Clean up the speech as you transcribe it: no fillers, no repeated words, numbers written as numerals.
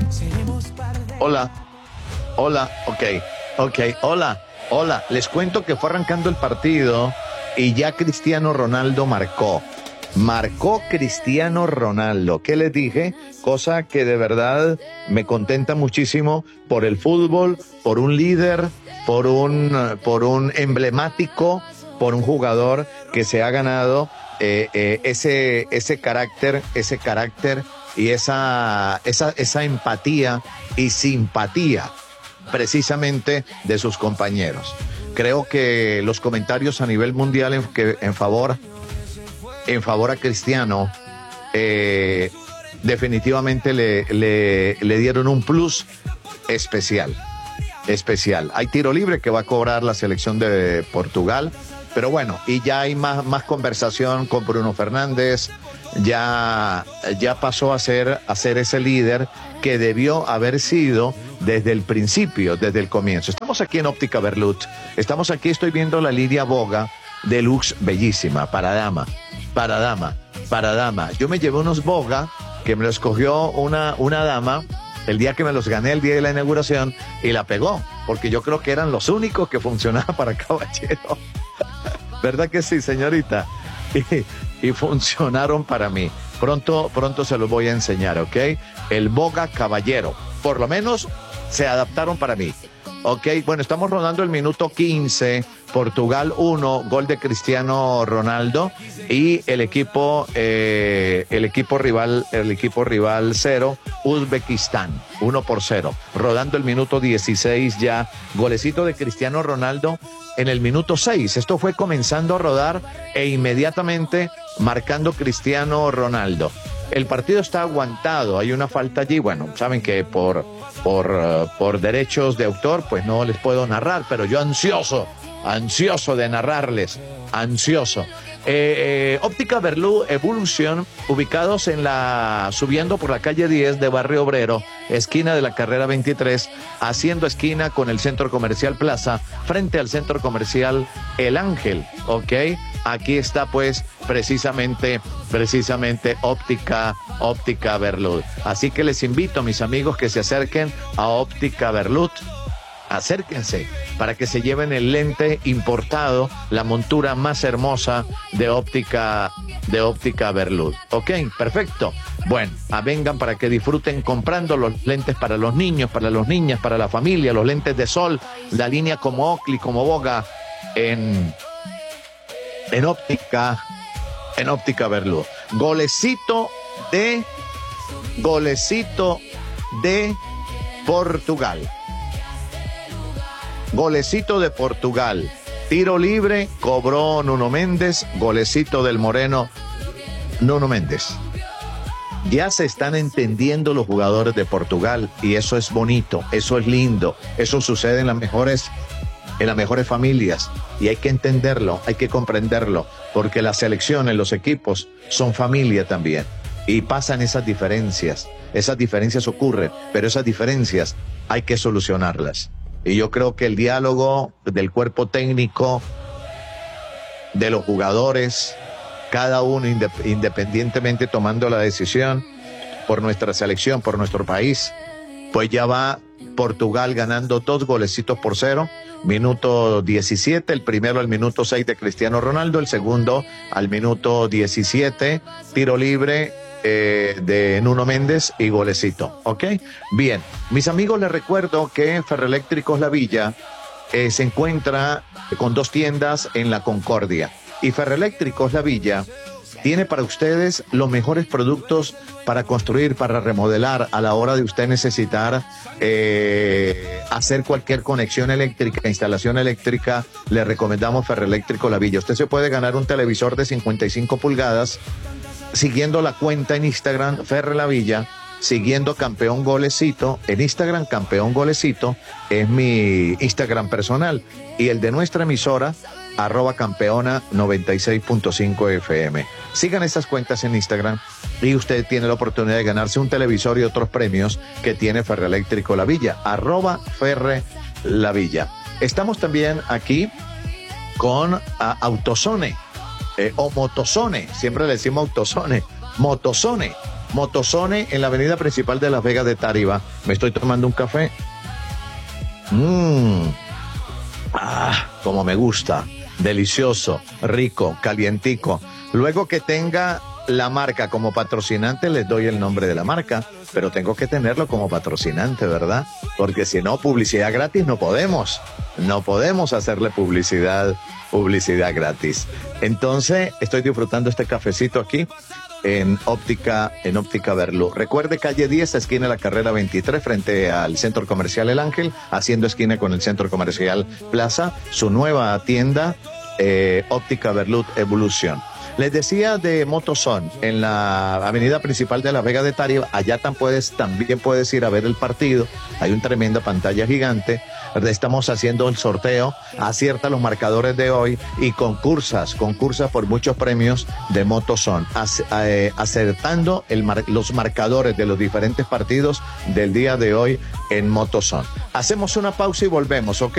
Hola, hola, ok, hola. Les cuento que fue arrancando el partido y ya Cristiano Ronaldo marcó. Marcó Cristiano Ronaldo. ¿Qué les dije? Cosa que de verdad me contenta muchísimo por el fútbol, por un líder, por un emblemático, por un jugador que se ha ganado ese carácter y esa empatía y simpatía precisamente de sus compañeros. Creo que los comentarios a nivel mundial en favor a Cristiano definitivamente le dieron un plus especial. Hay tiro libre que va a cobrar la selección de Portugal, pero bueno, y ya hay más conversación con Bruno Fernández. Ya pasó a ser ese líder que debió haber sido desde el principio, desde el comienzo. Estamos aquí en Óptica Berlut. Estoy viendo la línea Boga Deluxe, bellísima, para dama. Yo me llevé unos Boga que me los escogió una dama el día que me los gané, el día de la inauguración, y la pegó, porque yo creo que eran los únicos que funcionaban para caballero. ¿Verdad que sí, señorita? Y funcionaron para mí. Pronto se los voy a enseñar, ¿ok? El Boga Caballero. Por lo menos se adaptaron para mí. Ok, bueno, estamos rodando el minuto 15, Portugal 1, gol de Cristiano Ronaldo, y el equipo rival 0, Uzbekistán 1-0, rodando el minuto 16 ya, golecito de Cristiano Ronaldo en el minuto 6, esto fue comenzando a rodar e inmediatamente marcando Cristiano Ronaldo. El partido está aguantado, hay una falta allí, bueno, saben que por derechos de autor, pues no les puedo narrar, pero yo ansioso de narrarles, ansioso. Óptica Berlú Evolution, ubicados subiendo por la calle 10 de Barrio Obrero, esquina de la carrera 23, haciendo esquina con el Centro Comercial Plaza, frente al Centro Comercial El Ángel, ¿ok? Aquí está pues precisamente Óptica Berlut. Así que les invito, mis amigos, que se acerquen a Óptica Berlut. Acérquense para que se lleven el lente importado, la montura más hermosa de óptica Berlut. Ok, perfecto. Bueno, vengan para que disfruten comprando los lentes para los niños, para las niñas, para la familia, los lentes de sol, la línea como Oakley, como Boga, en óptica Berlut. Golecito de Portugal. Golecito de Portugal. Tiro libre, cobró Nuno Méndez. Golecito del moreno Nuno Méndez. Ya se están entendiendo los jugadores de Portugal y eso es bonito, eso es lindo, eso sucede en las mejores familias y hay que entenderlo, hay que comprenderlo, porque las selecciones, los equipos son familia también y pasan esas diferencias ocurren, pero esas diferencias hay que solucionarlas. Y yo creo que el diálogo del cuerpo técnico, de los jugadores, cada uno independientemente tomando la decisión por nuestra selección, por nuestro país, pues ya va Portugal ganando 2-0, minuto 17, el primero al minuto 6 de Cristiano Ronaldo, el segundo al minuto 17, tiro libre de Nuno Méndez y golecito, ¿ok? Bien, mis amigos, les recuerdo que Ferroeléctricos La Villa se encuentra con 2 tiendas en La Concordia, y Ferroeléctricos La Villa tiene para ustedes los mejores productos para construir, para remodelar, a la hora de usted necesitar hacer cualquier conexión eléctrica, instalación eléctrica. Le recomendamos Ferroeléctrico La Villa. Usted se puede ganar un televisor de 55 pulgadas siguiendo la cuenta en Instagram Ferre La Villa, siguiendo Campeón Golecito en Instagram. Campeón Golecito es mi Instagram personal, y el de nuestra emisora @campeona 96.5 FM. Sigan estas cuentas en Instagram y usted tiene la oportunidad de ganarse un televisor y otros premios que tiene Ferroeléctrico La Villa, @Ferre La Villa. Estamos también aquí con Autozone o Motozone, siempre le decimos Autozone, Motozone. Motozone en la avenida principal de Las Vegas de Tariba. Me estoy tomando un café. Como me gusta. Delicioso, rico, calientico. Luego que tenga la marca como patrocinante, les doy el nombre de la marca, pero tengo que tenerlo como patrocinante, ¿verdad? Porque si no, publicidad gratis no podemos. No podemos hacerle publicidad gratis. Entonces, estoy disfrutando este cafecito aquí en Óptica Berlú. Recuerde, calle 10, esquina de la carrera 23, frente al Centro Comercial El Ángel, haciendo esquina con el Centro Comercial Plaza, su nueva tienda, Óptica Berlú Evolución. Les decía de Motozone en la avenida principal de La Vega de Tariba. Allá también puedes ir a ver el partido. Hay una tremenda pantalla gigante. Estamos haciendo el sorteo. Acierta los marcadores de hoy y concursas por muchos premios de Motozone. Acertando los marcadores de los diferentes partidos del día de hoy en Motozone. Hacemos una pausa y volvemos, ¿ok?